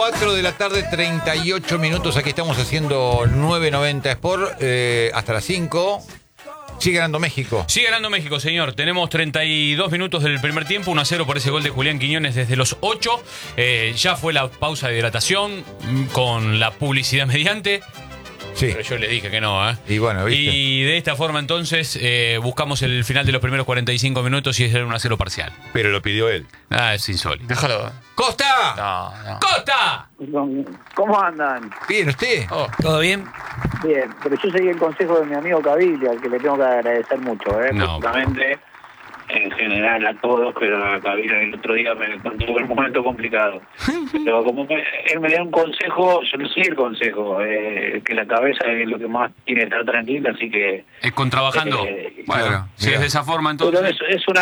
4 de la tarde, 38 minutos. Aquí estamos haciendo 990 Sport hasta las 5. Sigue ganando México. Sigue ganando México, señor. Tenemos 32 minutos del primer tiempo, 1-0 por ese gol de Julián Quiñones desde los 8. Ya fue la pausa de hidratación con la publicidad mediante. Sí. Pero yo les dije que no, ¿eh? Y bueno, ¿viste? Y de esta forma, entonces, buscamos el final de los primeros 45 minutos y es el 1-0 parcial. Pero lo pidió él. Ah, es insólito. Déjalo. ¡Costa! No. ¡Costa! ¿Cómo andan? Bien, ¿usted? Oh. ¿Todo bien? Bien, pero yo seguí el consejo de mi amigo Caviglia, al que le tengo que agradecer mucho, No. justamente, en general a todos, pero a Caviglia el otro día me contó un momento complicado. Pero como él me dio un consejo, yo no seguí el consejo, que la cabeza es lo que más tiene que estar tranquila, así que... ¿Contrabajando? Bueno, claro, si mira. es de esa forma, Pero entonces...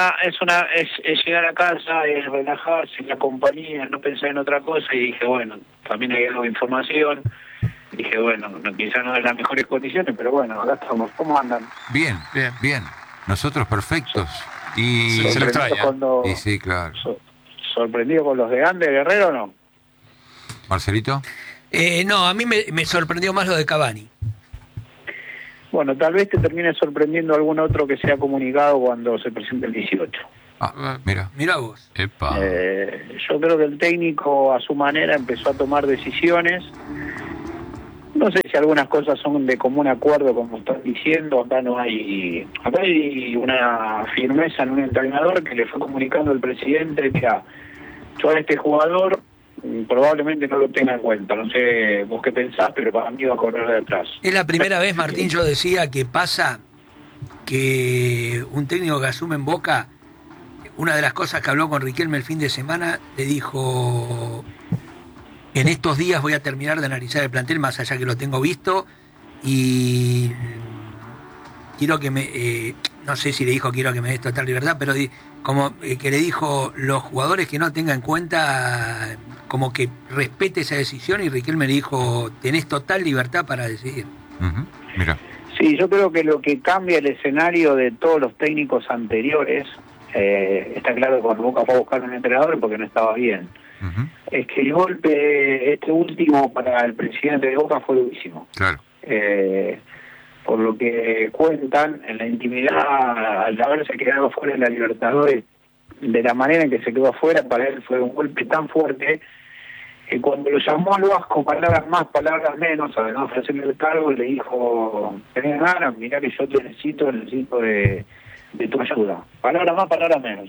es llegar a casa, es relajarse en la compañía, no pensar en otra cosa, y dije, bueno, también hay algo de información. Dije, bueno, quizás no en las mejores condiciones, pero bueno, acá estamos. ¿Cómo andan? Bien, bien. Nosotros perfectos. Y Se lo extraña. Y sí, claro. ¿Sorprendido con los de Ande, Guerrero o no? ¿Marcelito? No, a mí me sorprendió más lo de Cavani. Bueno, tal vez te termine sorprendiendo algún otro que sea comunicado cuando se presente el 18. Ah, mira. Mirá vos. Epa. Yo creo que el técnico a su manera empezó a tomar decisiones. No sé si algunas cosas son de común acuerdo, como están diciendo. Acá hay una firmeza en un entrenador que le fue comunicando al presidente: mira, yo a este jugador probablemente no lo tenga en cuenta. No sé vos qué pensás, pero para mí va a correr de atrás. Es la primera vez, Martín, yo decía que pasa que un técnico que asume en Boca, una de las cosas que habló con Riquelme el fin de semana, le dijo: en estos días voy a terminar de analizar el plantel, más allá que lo tengo visto, y quiero que me... no sé si le dijo quiero que me des total libertad, pero como que le dijo, los jugadores que no tenga en cuenta, como que respete esa decisión, y Riquelme le dijo, tenés total libertad para decidir. Mira. Sí, yo creo que lo que cambia el escenario de todos los técnicos anteriores, está claro que cuando Boca fue a buscar un entrenador porque no estaba bien, es que el golpe este último para el presidente de Boca fue durísimo. Claro. Por lo que cuentan, en la intimidad, al haberse quedado fuera de la Libertadores, de la manera en que se quedó afuera, para él fue un golpe tan fuerte que cuando lo llamó al Vasco, palabras más, palabras menos, a no ofrecerle el cargo, le dijo: tenés ganas, mirá que yo te necesito de tu ayuda. Palabras más, palabras menos,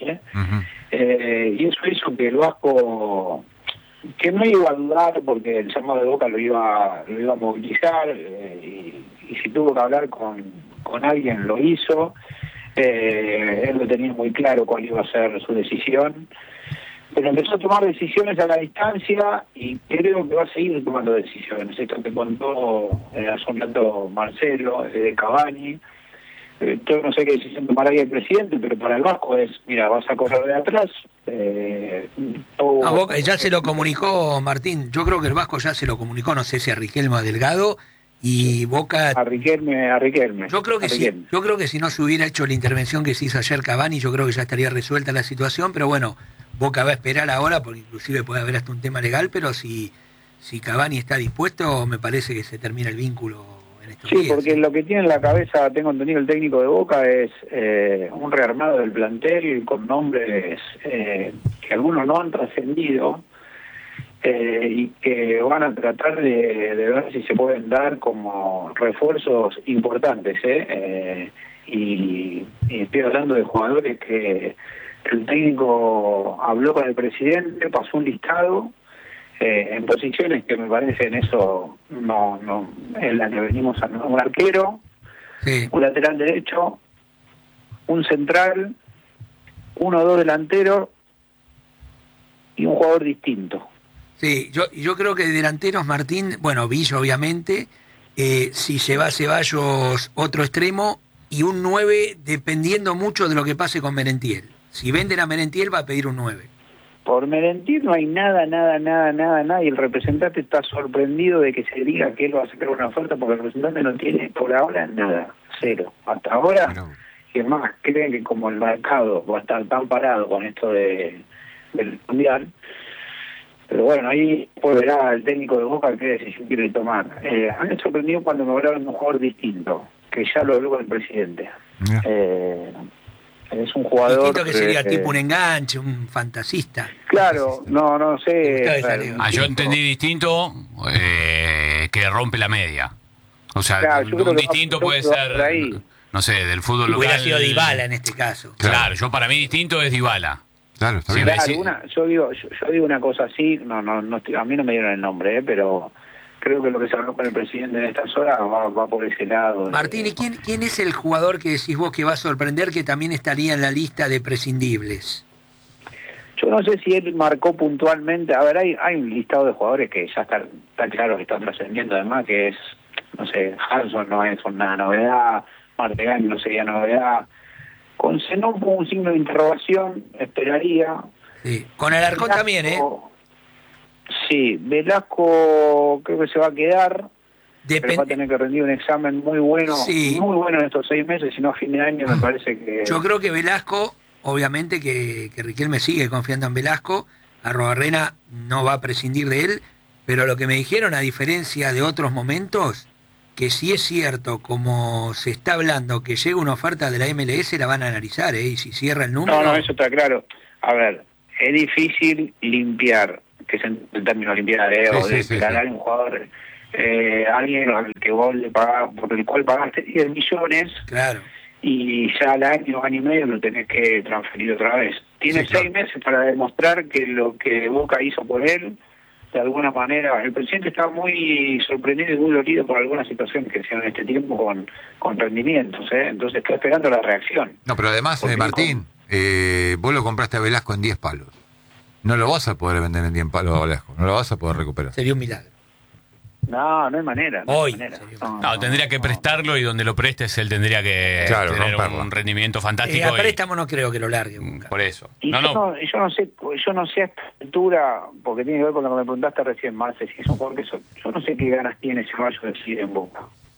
y eso hizo que el Vasco, que no iba a dudar porque el llamado de Boca lo iba a movilizar, y si tuvo que hablar con alguien lo hizo. Él lo tenía muy claro cuál iba a ser su decisión, pero empezó a tomar decisiones a la distancia y creo que va a seguir tomando decisiones. Esto que contó hace un rato Marcelo, de Cavani. Yo no sé qué decisión tomará ahí el presidente, pero para el Vasco es: mira, vas a correr de atrás. A Boca ya se lo comunicó, Martín. Yo creo que el Vasco ya se lo comunicó, no sé si a Riquelme o a Delgado, y Boca... A Riquelme. Yo creo que sí. Yo creo que si no se hubiera hecho la intervención que se hizo ayer Cavani, yo creo que ya estaría resuelta la situación, pero bueno, Boca va a esperar ahora, porque inclusive puede haber hasta un tema legal, pero si Cavani está dispuesto, me parece que se termina el vínculo en estos días. Sí, porque lo que tiene en la cabeza, tengo entendido, el técnico de Boca es un rearmado del plantel con nombres que algunos no han trascendido, y que van a tratar de ver si se pueden dar como refuerzos importantes, y estoy hablando de jugadores que el técnico habló con el presidente, pasó un listado en posiciones que me parecen eso no en la que venimos a un arquero, Sí. un lateral derecho, un central, 1 o 2 delanteros y un jugador distinto. Sí, yo creo que de delanteros, Martín, bueno, Villa obviamente, si se va Ceballos, otro extremo, y un 9 dependiendo mucho de lo que pase con Merentiel. Si venden a Merentiel va a pedir un 9. Por Merentiel no hay nada, y el representante está sorprendido de que se diga que él va a sacar una oferta, porque el representante no tiene por ahora nada, cero. Hasta ahora, y es más, creen que como el mercado va a estar tan parado con esto del Mundial, Pero bueno, ahí pues verá el técnico de Boca qué decisión quiere tomar. A mí me sorprendió cuando me hablaron de un jugador distinto, que ya lo habló con el presidente. Es un jugador... Distinto que sería tipo un enganche, un fantasista. Claro, no sé. Yo entendí distinto que rompe la media. O sea, Claro, un distinto puede ser, no sé, del fútbol local. Hubiera sido Dybala en este caso. Claro, yo para mí distinto es Dybala. Claro, está bien. Claro, yo digo una cosa así, no estoy, a mí no me dieron el nombre, pero creo que lo que se habló con el presidente en estas horas va por ese lado. Martín, ¿y quién es el jugador que decís vos que va a sorprender que también estaría en la lista de prescindibles? Yo no sé si él marcó puntualmente, a ver, hay un listado de jugadores que ya está claro que están trascendiendo, además que es, no sé, Hanson no es una novedad, Martegani no sería novedad, con Zenón como un signo de interrogación, esperaría. Sí. Con Alarcón también, ¿eh? Sí, Velasco creo que se va a quedar, pero va a tener que rendir un examen muy bueno, muy bueno en estos 6 meses, si no a fin de año me parece que... Yo creo que Velasco, obviamente que Riquelme sigue confiando en Velasco, Arrobarrena no va a prescindir de él, pero lo que me dijeron, a diferencia de otros momentos, que si es cierto, como se está hablando, que llega una oferta de la MLS, la van a analizar, y si cierra el número... No, eso está claro. A ver, es difícil limpiar, que es el término limpiar, o de declarar un jugador, alguien al que vos le pagás, por el cual pagaste 10 millones, claro, y ya al año y medio lo tenés que transferir otra vez. Tiene 6 meses para demostrar que lo que Boca hizo por él, de alguna manera, el presidente está muy sorprendido y muy dolido por algunas situaciones que se hicieron en este tiempo con rendimientos, entonces está esperando la reacción. No, pero además, Martín, vos lo compraste a Velasco en 10 palos. No lo vas a poder vender en 10 palos a Velasco, no lo vas a poder recuperar. Sería un milagro. No hay manera. No, tendría que prestarlo y donde lo prestes él tendría que tener un rendimiento fantástico. A préstamo no creo que lo largue nunca. Por eso. Y yo no sé a esta altura, porque tiene que ver con lo que me preguntaste recién, Marce, si es un jugador que yo no sé qué ganas tiene Ceballos de seguir en Boca.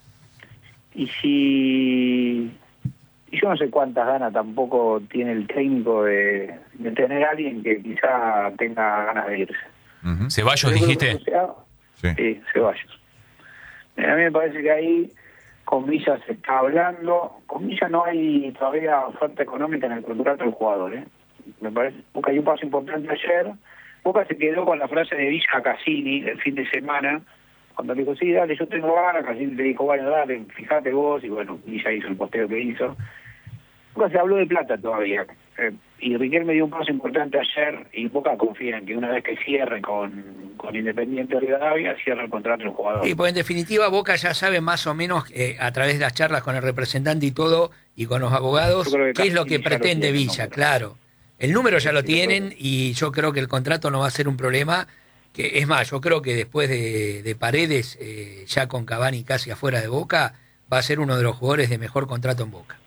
Y yo no sé cuántas ganas tampoco tiene el técnico de tener a alguien que quizá tenga ganas de irse. ¿Ceballos dijiste? Sí, Ceballos. A mí me parece que ahí con Villa se está hablando. Con Villa no hay todavía oferta económica en el contrato del jugador. Me parece que hay un paso importante ayer. Boca se quedó con la frase de Villa a Cassini el fin de semana, cuando le dijo, sí, dale, yo tengo ganas. Cassini le dijo, bueno, dale, fíjate vos. Y bueno, Villa hizo el posteo que hizo. Boca se habló de plata todavía. Y Riquelme dio un paso importante ayer y Boca confía en que una vez que cierre con Independiente Rivadavia, cierre el contrato del jugador. Sí, pues en definitiva Boca ya sabe más o menos a través de las charlas con el representante y todo, y con los abogados, qué es lo que pretende Villa, claro. El número ya lo tienen y yo creo que el contrato no va a ser un problema. Que es más, yo creo que después de Paredes, ya con Cavani casi afuera de Boca, va a ser uno de los jugadores de mejor contrato en Boca.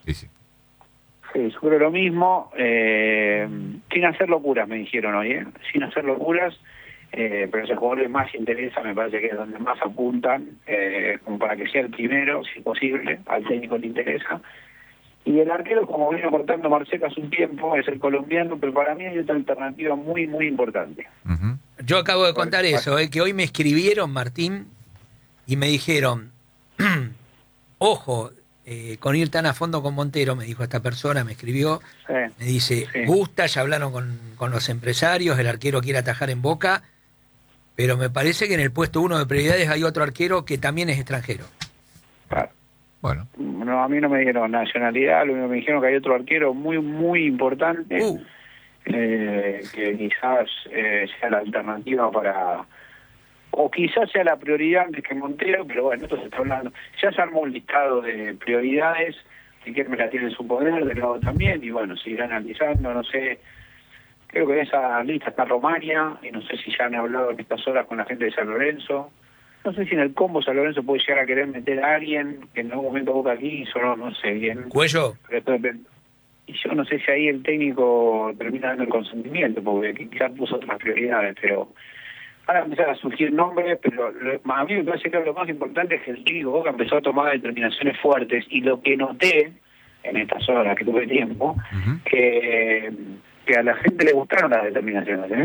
Sí, yo creo lo mismo, sin hacer locuras, me dijeron hoy, sin hacer locuras, pero ese jugador que más interesa, me parece que es donde más apuntan, como para que sea el primero, si posible, al técnico le interesa. Y el arquero, como vino cortando Marcelo hace un tiempo, es el colombiano, pero para mí hay otra alternativa muy, muy importante. Yo acabo de contar eso, que hoy me escribieron, Martín, y me dijeron, ojo, con ir tan a fondo con Montero, me dijo esta persona, me escribió, me dice, gusta, ya hablaron con los empresarios, el arquero quiere atajar en Boca, pero me parece que en el puesto 1 de prioridades hay otro arquero que también es extranjero. Claro. Bueno. No, a mí no me dieron nacionalidad, lo único que me dijeron que hay otro arquero muy, muy importante, que quizás sea la alternativa para... O quizás sea la prioridad antes que Montero, pero bueno, esto se está hablando. Ya se armó un listado de prioridades, si quieren me la tiene en su poder, del lado también, y bueno, se irán analizando, no sé. Creo que en esa lista está Romaria, y no sé si ya han hablado en estas horas con la gente de San Lorenzo. No sé si en el combo San Lorenzo puede llegar a querer meter a alguien que en algún momento Boca aquí hizo, no sé bien. ¿Cuello? Y yo no sé si ahí el técnico termina dando el consentimiento, porque quizás puso otras prioridades, pero... Ahora empezaron a surgir nombres, pero a mí me parece que lo más importante es que el técnico Boca empezó a tomar determinaciones fuertes, y lo que noté en estas horas que tuve tiempo, que a la gente le gustaron las determinaciones,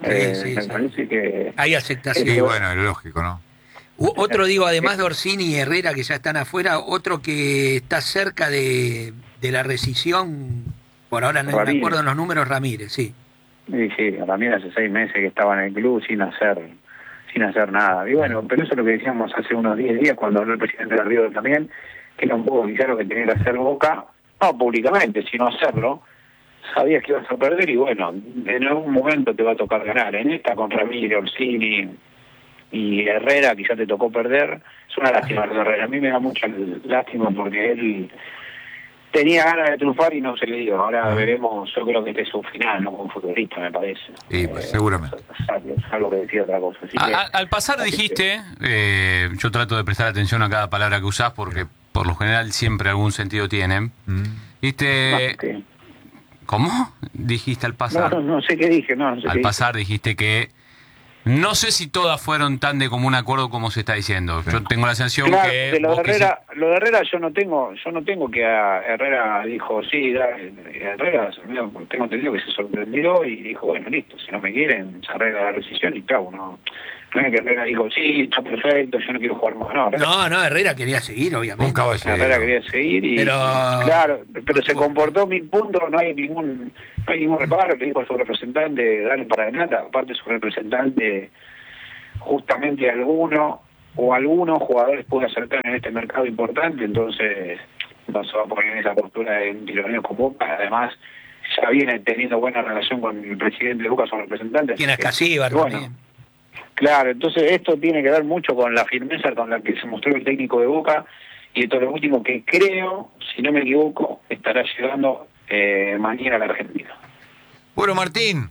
Me parece que... Hay aceptación. Sí, bueno, es lógico, ¿no? Otro, digo, además de Orsini y Herrera, que ya están afuera, otro que está cerca de la rescisión, por ahora no me acuerdo en los números, Ramírez, sí. Sí, Ramírez hace 6 meses que estaba en el club sin hacer nada. Y bueno, pero eso es lo que decíamos hace unos 10 días cuando habló el presidente de Río también, que era un poco quizá lo que tenía que hacer Boca, no públicamente, sino hacerlo. Sabías que ibas a perder y bueno, en algún momento te va a tocar ganar. En esta con Ramírez, Orsini y Herrera, que ya te tocó perder, es una lástima lo de Herrera. A mí me da mucha lástima porque él tenía ganas de triunfar y no se le dio. Ahora veremos, yo creo que este es su final, no como futbolista, me parece. Sí, pues, seguramente. Es algo que decía otra cosa. Así que, Al pasar dijiste, yo trato de prestar atención a cada palabra que usás porque por lo general siempre algún sentido tiene. Dijiste... ¿Cómo? Dijiste al pasar. No sé qué dije, no sé al qué pasar dijiste que no sé si todas fueron tan de común acuerdo como se está diciendo. Yo tengo la sensación que de lo de Herrera yo no tengo que a Herrera dijo sí, Herrera tengo entendido que se sorprendió y dijo bueno listo, si no me quieren se arregla la rescisión y chau, no es que Herrera dijo sí, está perfecto, yo no quiero jugar más, no, Herrera quería seguir, obviamente. Herrera quería seguir y claro, pero se comportó 1000 puntos, no hay ningún reparo, le dijo a su representante dale para adelante, aparte su representante justamente algunos jugadores puede acercar en este mercado importante, entonces no se va a poner en esa postura de un tironeo con Boca, además ya viene teniendo buena relación con el presidente de Boca, su representante. Tiene a Casíbar también. Claro, entonces esto tiene que ver mucho con la firmeza con la que se mostró el técnico de Boca, y esto es lo último que creo, si no me equivoco, estará llegando mañana a la Argentina. Bueno, Martín,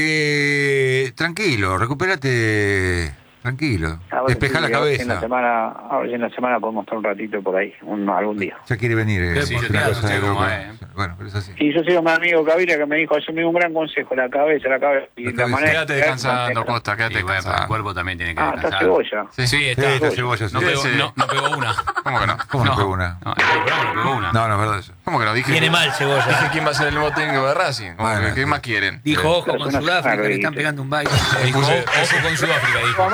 tranquilo, recupérate, tranquilo, despejá la cabeza. A ver si en la semana podemos estar un ratito por ahí, algún día. Ya quiere venir. Bueno, pero es así. Y yo soy un amigo Gaviria que me dijo, eso me dio un gran consejo, la cabeza. Y la manera quédate descansando, Costa, quédate descansando. El cuerpo también tiene que descansar. Está Cebolla. Sí, está Cebolla. No pegó una. ¿Cómo que no? ¿Cómo no pegó una? No pegó una. No, es verdad eso. ¿Cómo que no? Dije Viene mal Cebolla. Dije quién va a ser el nuevo técnico de Racing. ¿Qué más quieren? Dijo, ojo con Sudáfrica, le están pegando un baile. Dijo, ojo con Sudáfrica, dijo.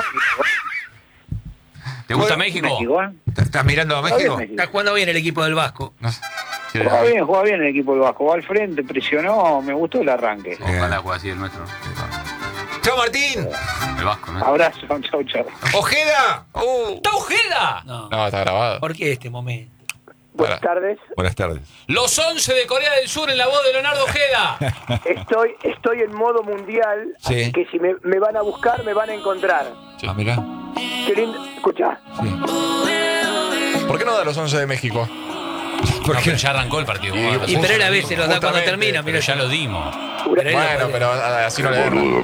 ¿Te gusta México? ¿Estás mirando a México? Está jugando bien el equipo del Vasco. No sé. Juega bien el equipo del Vasco. Va al frente, presionó, me gustó el arranque. Ojalá juegue así el nuestro. ¡Chao, Martín! El Vasco, ¿no? Abrazo, chau. ¡Ojeda! ¡Está Ojeda! No, está grabado. ¿Por qué este momento? Buenas tardes. Buenas tardes. Los 11 de Corea del Sur en la voz de Leonardo Ojeda. Estoy en modo mundial, Sí. así que si me van a buscar, me van a encontrar. Ah, mirá. Qué lindo. Escuchá. Sí. ¿Por qué no da los 11 de México? Porque ya arrancó el partido. Y pero él a veces los da cuando Justamente, termina, Pero ya lo dimos. Bueno, pero así no le demos.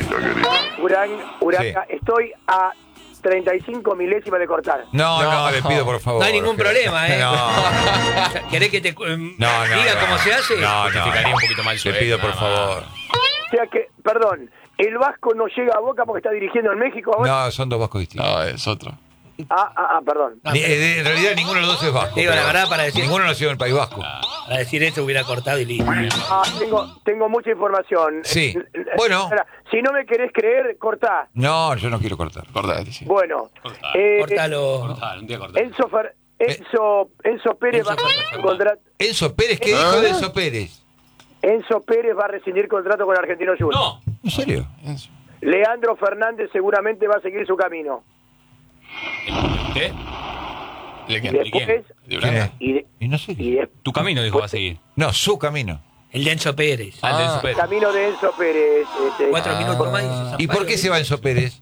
Uranga, estoy a 35 milésimas de cortar. No, le pido por favor. No hay ningún problema, ¿eh? No. ¿Querés que te diga cómo se hace? No, Justificaría un poquito mal su le pido por nada más. favor. O sea que, perdón, el Vasco no llega a Boca porque está dirigiendo en México ahora. No, son dos vascos distintos. No, es otro. Perdón. En realidad ninguno de los dos es vasco. Digo la pero verdad para decir. Ninguno nació en el País Vasco. Para decir esto hubiera cortado y listo. Tengo mucha información. Sí. Bueno. Si no me querés creer, cortá. No, yo no quiero cortar. Acordate, sí. Bueno. Córtalo. Un día cortalo. Enzo Pérez va a rescindir contrato. Enzo Pérez, ¿qué dijo de Enzo Pérez? Enzo Pérez va a rescindir contrato con Argentino Juniors. No. ¿En serio? Leandro Fernández seguramente va a seguir su camino. ¿Qué? ¿De quién? Después, ¿De Uranga? Y no sé qué. Tu camino, dijo, va a seguir. No, su camino. El de Enzo Pérez. Al de Super. camino de Enzo Pérez. 4 minutos más y se ¿Y por qué se va Enzo Pérez?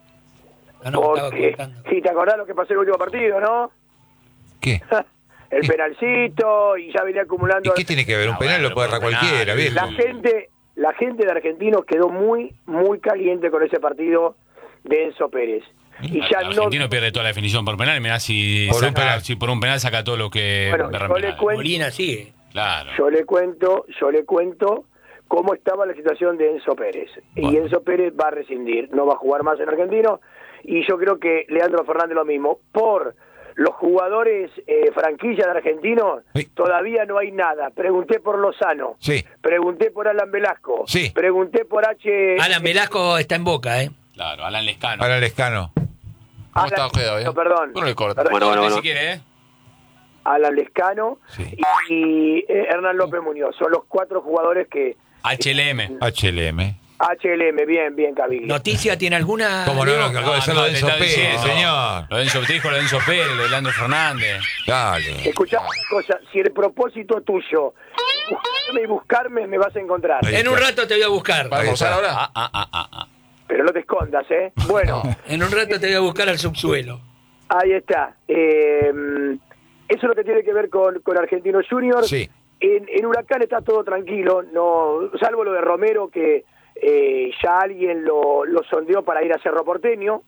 Porque, si te acordás lo que pasó en el último partido, ¿no? ¿Qué? El ¿Qué? penalcito y ya venía acumulando. ¿Y qué tiene que ver? Un penal lo puede errar cualquiera, viejo. La gente de Argentinos quedó muy, muy caliente con ese partido de Enzo Pérez. Y ya Argentino pierde toda la definición por penal. Mirá si por un penal saca todo lo que Bueno, erra en yo le penal. cuento- Molina sigue. Claro. Yo le cuento cómo estaba la situación de Enzo Pérez. Y Bueno. Enzo Pérez va a rescindir, no va a jugar más en Argentino. Y yo creo que Leandro Fernández lo mismo, por los jugadores franquillas de Argentinos, Sí. todavía no hay nada. Pregunté por Lozano, Sí. pregunté por Alan Velasco, Sí. pregunté por Alan Velasco está en Boca, ¿eh? Claro, Alan Lescano. Para el Lescano. ¿Cómo está Ojeda? ¿Bien? No, perdón. Uno le corta. Perdón. Bueno. Si quiere, Alan Lescano Sí. y Hernán López Muñoz. Son los 4 jugadores que... HLM. HLM. HLM, bien, Caviglia. ¿Noticia tiene alguna? ¿Cómo no? Diego? Que acabo de ser lo de Enzo te está Pérez, diciendo. señor. Lo de Enzo, te dijo lo de Enzo Pérez, lo de Leandro Fernández. Dale. Escuchá una cosa, si el propósito tuyo es buscarme, me vas a encontrar. Ahí En un está. rato te voy a buscar. ¿Para Ahí almorzar está. ahora? Pero no te escondas, ¿eh? Bueno, En un rato te voy a buscar al subsuelo. ahí está. Eso es lo que tiene que ver con Argentino Junior. Sí. En Huracán está todo tranquilo, no, salvo lo de Romero, que ya alguien lo sondeó para ir a Cerro Porteño.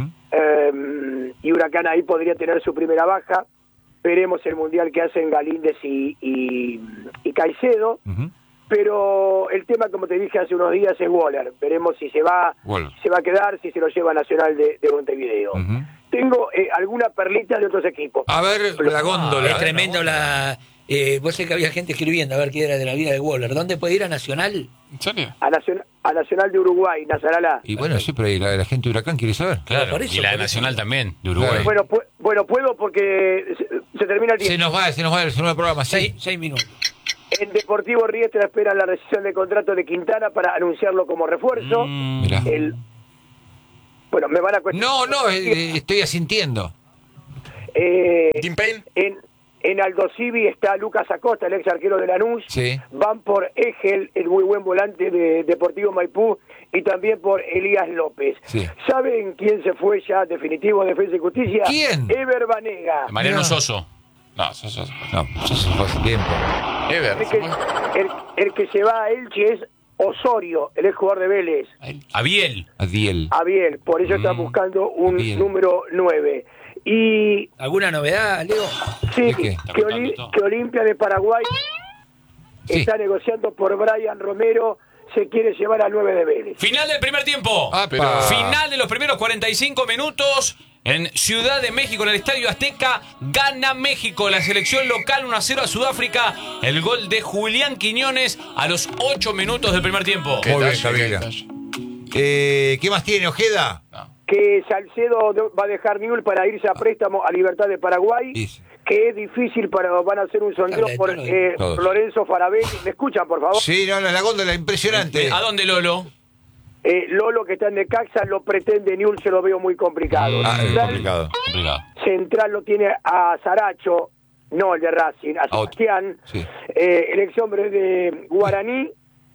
Ujú. Y Huracán ahí podría tener su primera baja. Veremos el mundial que hacen Galíndez y Caicedo. Ujú. Pero el tema, como te dije hace unos días, es Waller. Veremos si se va a quedar, si se lo lleva a Nacional de Montevideo. Ujú. Tengo alguna perlita de otros equipos. A ver, la góndola. Es tremendo la... vos sé que había gente escribiendo a ver qué era de la vida de Waller. ¿Dónde puede ir a Nacional? ¿En serio? A Nacional de Uruguay, Nazarala. Y bueno, sí, pero ahí la gente de Huracán quiere saber. Claro, Por eso, y la de por eso. Nacional también, de Uruguay. Claro. Bueno, puedo porque se termina el Se tiempo. nos va el programa, sí. 6 minutos. En Deportivo Riestra esperan la rescisión de contrato de Quintana para anunciarlo como refuerzo. Mirá. Bueno, me van a cuestionar. No, estoy asintiendo. ¿Team Payne? En Aldo Civi está Lucas Acosta, el ex arquero de Lanús. Sí. Van por Egel, el muy buen volante de Deportivo Maipú, y también por Elías López. Sí. ¿Saben quién se fue ya definitivo de Defensa y Justicia? ¿Quién? Ever Banega. Mariano No. Soso. No, eso. No, eso fue hace tiempo. Ever. El que se va a Elche es Osorio, el ex jugador de Vélez. Abiel. Adiel. Abiel, por eso están buscando un Abiel. número 9. Y ¿Alguna novedad, Leo? sí, ¿De qué? Está que, contando todo. que Olimpia de Paraguay Sí. está negociando por Brian Romero, se quiere llevar al 9 de Vélez. Final del primer tiempo. Apa. Final de los primeros 45 minutos. En Ciudad de México, en el Estadio Azteca, gana México, la selección local 1-0 a Sudáfrica. El gol de Julián Quiñones a los 8 minutos del primer tiempo. ¿Qué Muy bien, detalle, qué Caviglia. detalle. ¿Qué más tiene, Ojeda? Que Salcedo va a dejar Newell para irse a préstamo a Libertad de Paraguay, Dice. que es difícil, van a hacer un sondeo Habla de por todos. Lorenzo Farabelli. ¿Me escuchan, por favor? Sí, no, la góndola, impresionante. ¿A dónde, Lolo? Lolo, que está en Necaxa, lo pretende Newell, se lo veo muy complicado. Ah, es Central, complicado. Complicado. Central lo tiene a Saracho, no el de Racing, a otro. Sebastián, Sí. el ex hombre de Guaraní,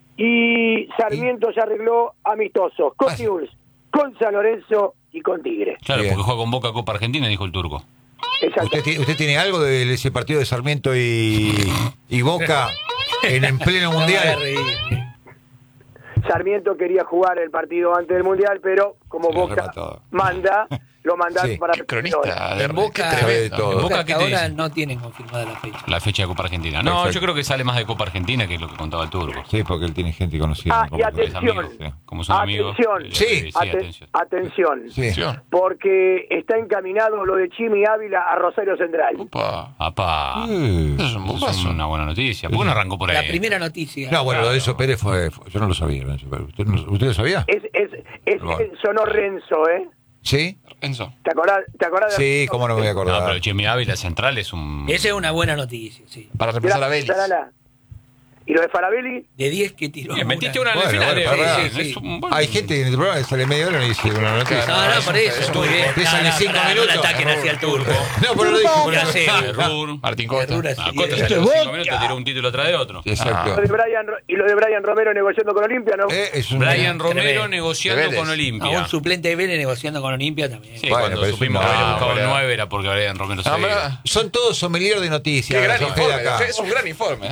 y Sarmiento ya arregló amistosos con Ah, sí. Newell's, con San Lorenzo y con Tigre. Claro, Bien. porque juega con Boca Copa Argentina, dijo el turco. Exacto. ¿Usted tiene algo de ese partido de Sarmiento y Boca en pleno No me haga mundial? reír. Sarmiento quería jugar el partido antes del Mundial, pero como Se lo Boca arrebató. manda, lo mandaron Sí. para Qué cronista. En Boca, Sabe de en todo. Boca Boca, hasta ¿qué te ahora dice? no tienen confirmada la fecha. La fecha de Copa Argentina. No, Perfecto. yo creo que sale más de Copa Argentina que es lo que contaba el turco. Sí, porque él tiene gente conocida. Ah, y atención. amigos, como son amigos. Atención. Sí. Atención. Sí. Porque está encaminado lo de Chimi Ávila a Rosario Central. Upa. Apá. Eso es un Eso es bombazo. una buena noticia. ¿Por qué no arrancó por ahí? La primera noticia. No, bueno, lo de Enzo Pérez fue. Yo no lo sabía. lo de Enzo Pérez. ¿Usted lo sabía? Es Bueno. Enzo, no Renzo, ¿eh? ¿Sí? Enzo. ¿Te acordás de Sí, cómo no me voy a No, acordar. pero Chemi Ávila Central es un... Esa es una buena noticia, sí. Para reemplazar a Gracias, Vélez. Sarala. ¿Y lo de Farabelli? De 10 que tiró. Bien, metiste una en el Bueno, final. bueno, pará. Sí, sí, es un buen- Hay gente en el programa que sale media hora y dice una noticia. No, no, por eso. Muy bien. Empiezan en 5 No le minutos. ataquen hacia el turco. No, pero lo dije por Ya eso. sé. Rur. Martín Costa. Verdura, Ah, sí. Costa salió 5 minutos, tiró un título atrás de otro. Exacto. Lo de Brian Romero negociando con Olimpia, ¿no? Es un... Brian Romero Tremendo. negociando De Vélez. con A Olimpia. un suplente de Vélez negociando con Olimpia también. Sí, Bueno, cuando pero es supimos una- que había buscado el boludo. 9 era porque Brian Romero se No, iba. pero- Son todos sommelier de Qué noticias. gran los informe. de acá. Es un gran informe.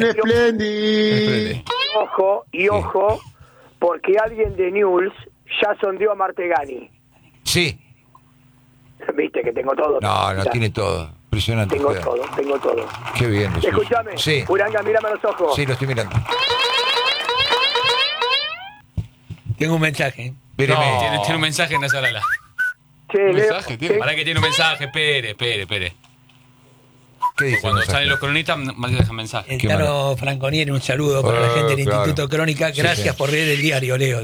Ojo, porque alguien de Newell's ya sondeó a Martegani. Sí. Viste que tengo todo. No, tiene todo. Impresionante. Tengo Ojeda. todo. Qué bien. lo suyo. Escúchame, Sí. Uranga, mírame a los ojos. Sí, lo estoy mirando. Tengo un mensaje. Míreme. Tiene un mensaje en la sala. Che, Un Leo, mensaje tiene. Para que tiene un mensaje, espere. ¿Qué dice? Cuando el salen mensaje? los cronistas, más dejan mensaje. El Qué Tano Franconieri, un saludo para la gente del claro. Instituto Crónica. Sí, Gracias sí. por leer el diario, Leo.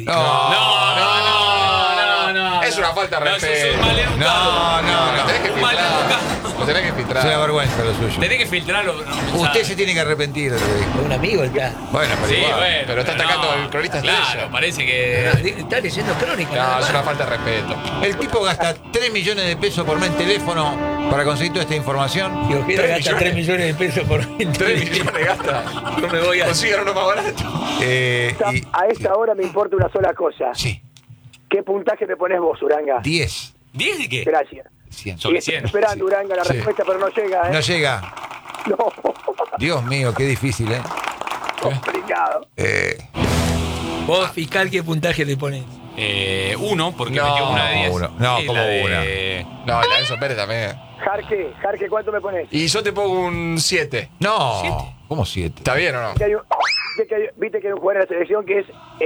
No. Es una falta de No, eso es respeto. un maleducado. No. Tenés que Un maleducado. filtrar. Lo tenés que Es una filtrar. vergüenza lo suyo. Tenés que filtrarlo. Usted se tiene que arrepentir. Un amigo está. Bueno, pero Sí, igual. bueno. Pero está atacando al cronista estrella. Claro, parece que. Está leyendo Crónica. No, nada es más. una falta de respeto. El tipo gasta 3 millones de pesos por mes en teléfono para conseguir toda esta información. Si Ojeda 3 gasta millones. 3 millones de pesos por 3 millones gasta. No me voy a. Consigan uno más barato. a esta hora me importa una sola cosa. Sí, ¿Qué puntaje me pones vos, Uranga? 10. ¿10 de qué? Gracias. 100. Sobre Y estoy 100. esperando, Uranga, la Sí. respuesta, pero no llega, ¿eh? No llega. No. Dios mío, qué difícil, ¿eh? Complicado. Vos, fiscal, ¿qué puntaje le pones? 1, porque No, metió una de 10. uno. No, Y como la de- No, y la Enzo Pérez también. Jarque, ¿cuánto me pones? Y yo te pongo un 7. No. ¿Cómo 7? ¿Está bien o no? Que hay un- viste que hay un jugador en la selección que es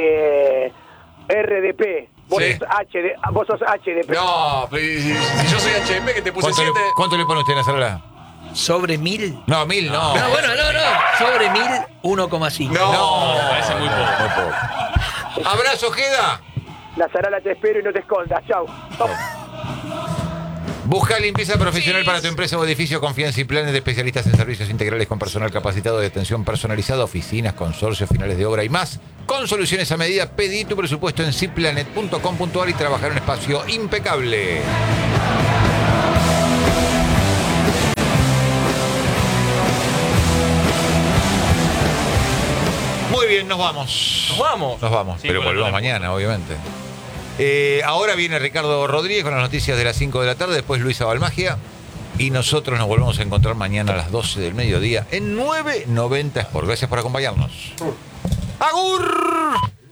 RDP. Vos, Sí. vos sos HDP. No, pero si yo soy HM que te puse 7. ¿Cuánto le pone usted en la sala? ¿Sobre 1000? No, 1000 no. No, bueno, no. Sobre 1000, 1,5. No. Me parece muy poco. Abrazo, Ojeda. La Zarala te espero y no te escondas. Chau. Busca limpieza profesional para tu empresa o edificio, confianza y planes de especialistas en servicios integrales con personal capacitado de atención personalizada, oficinas, consorcios, finales de obra y más. Con soluciones a medida, pedí tu presupuesto en ciplanet.com.ar y trabajar en un espacio impecable. Muy bien, nos vamos. ¿Nos vamos? Nos vamos, Sí, pero bueno, volvemos no le- mañana, obviamente. Ahora viene Ricardo Rodríguez con las noticias de las 5 de la tarde, después Luisa Balmagia. Y nosotros nos volvemos a encontrar mañana a las 12 del mediodía en 990 Sport. Gracias por acompañarnos. ¡Agur!